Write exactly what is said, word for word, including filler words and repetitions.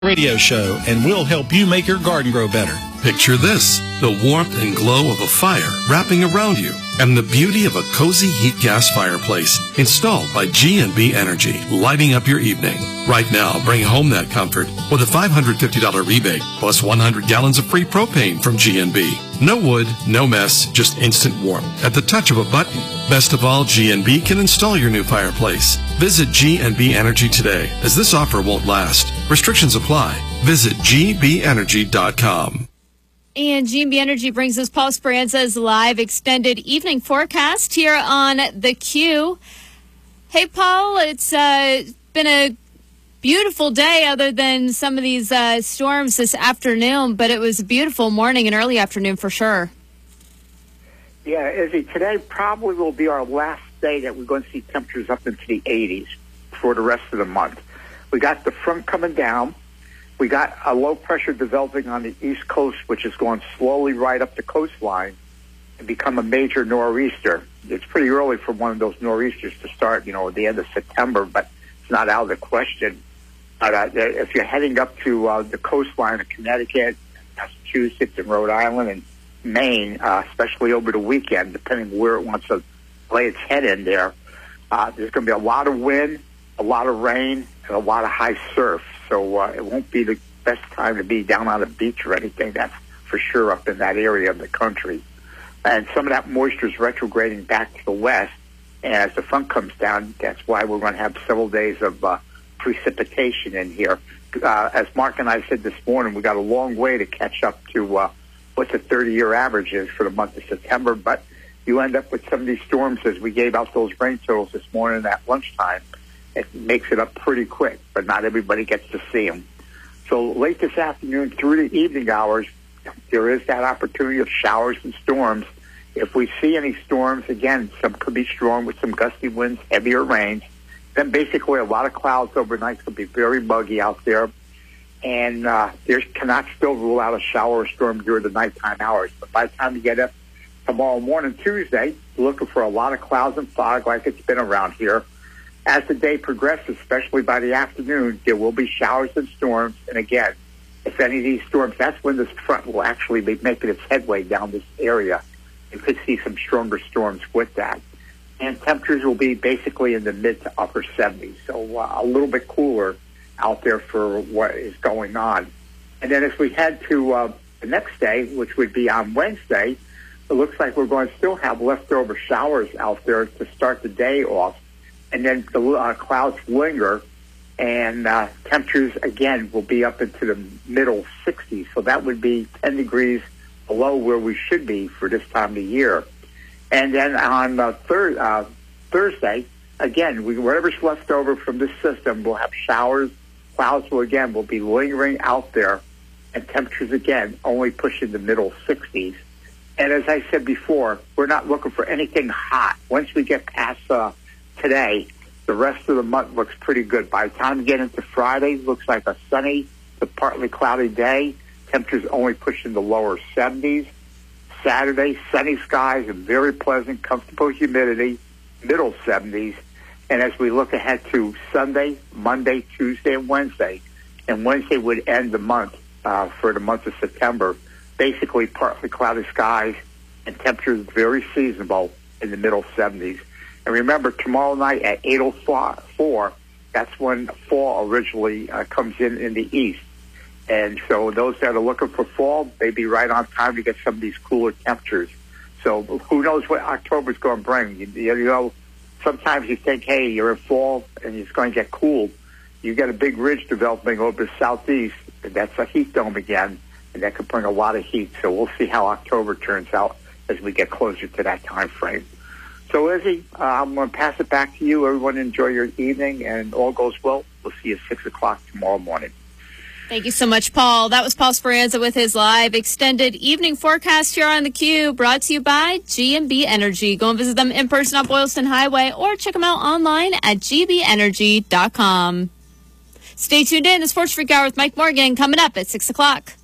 Radio show, and we'll help you make your garden grow better. Picture this, the warmth and glow of a fire wrapping around you, and the beauty of a cozy heat gas fireplace installed by G and B Energy, lighting up your evening. Right now, bring home that comfort with a five hundred fifty dollars rebate plus one hundred gallons of free propane from G and B. No wood, no mess, just instant warmth at the touch of a button. Best of all, G and B can install your new fireplace. Visit G and B Energy today, as this offer won't last. Restrictions apply. Visit G B energy dot com. And G and B Energy brings us Paul Speranza's live extended evening forecast here on The Q. Hey, Paul, it's uh, been a beautiful day other than some of these uh, storms this afternoon, but it was a beautiful morning and early afternoon for sure. Yeah, Izzy, today probably will be our last day that we're going to see temperatures up into the eighties for the rest of the month. We got the front coming down. We got a low pressure developing on the East Coast, which is going slowly right up the coastline and become a major nor'easter. It's pretty early for one of those nor'easters to start, you know, at the end of September, but it's not out of the question. But uh, if you're heading up to uh, the coastline of Connecticut, Massachusetts, and Rhode Island, and Maine, uh, especially over the weekend, depending where it wants to lay its head in there, uh, there's going to be a lot of wind, a lot of rain, and a lot of high surf. So uh, it won't be the best time to be down on the beach or anything, that's for sure, up in that area of the country. And some of that moisture is retrograding back to the west. And as the front comes down, that's why we're going to have several days of uh, precipitation in here. Uh, as Mark and I said this morning, we got a long way to catch up to uh, what the thirty-year average is for the month of September. But you end up with some of these storms, as we gave out those rain totals this morning at lunchtime. It makes it up pretty quick, but not everybody gets to see them. So late this afternoon through the evening hours, there is that opportunity of showers and storms. If we see any storms, again, some could be strong with some gusty winds, heavier rains. Then basically a lot of clouds overnight. It's going to be very muggy out there. And uh, there cannot still rule out a shower or storm during the nighttime hours. But by the time you get up tomorrow morning, Tuesday, you're looking for a lot of clouds and fog like it's been around here. As the day progresses, especially by the afternoon, there will be showers and storms. And again, if any of these storms, that's when this front will actually be making its headway down this area. You could see some stronger storms with that. And temperatures will be basically in the mid to upper seventies. So uh, a little bit cooler out there for what is going on. And then as we head to uh, the next day, which would be on Wednesday, it looks like we're going to still have leftover showers out there to start the day off. And then the uh, clouds linger, and uh, temperatures, again, will be up into the middle sixties. So that would be ten degrees below where we should be for this time of the year. And then on uh, thir- uh, Thursday, again, we, whatever's left over from this system, we'll have showers. Clouds will, again, will be lingering out there, and temperatures, again, only pushing the middle sixties. And as I said before, we're not looking for anything hot. Once we get past uh, today, the rest of the month looks pretty good. By the time we get into Friday, it looks like a sunny to partly cloudy day. Temperatures only pushing the lower seventies. Saturday, sunny skies and very pleasant, comfortable humidity, middle seventies. And as we look ahead to Sunday, Monday, Tuesday, and Wednesday, and Wednesday would end the month uh, for the month of September, basically partly cloudy skies and temperatures very seasonable in the middle seventies. And remember, tomorrow night at eight oh four, that's when fall originally uh, comes in in the east. And so those that are looking for fall, may be right on time to get some of these cooler temperatures. So who knows what October's going to bring. You, you know, sometimes you think, hey, you're in fall and it's going to get cool. You get a big ridge developing over the southeast, and that's a heat dome again, and that could bring a lot of heat. So we'll see how October turns out as we get closer to that time frame. So, Izzy, uh, I'm going to pass it back to you. Everyone enjoy your evening, and all goes well. We'll see you at six o'clock tomorrow morning. Thank you so much, Paul. That was Paul Speranza with his live extended evening forecast here on The Q, brought to you by G and B Energy. Go and visit them in person on Boylston Highway or check them out online at g b energy dot com. Stay tuned in. The Sports Freak Hour with Mike Morgan coming up at six o'clock.